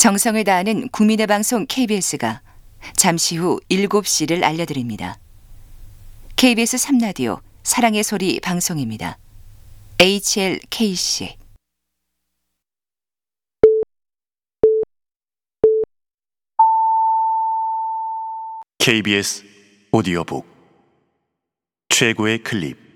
정성을 다하는 국민의 방송 KBS가 잠시 후 7시를 알려드립니다. KBS 3라디오 사랑의 소리 방송입니다. HLKC KBS 오디오북 최고의 클립.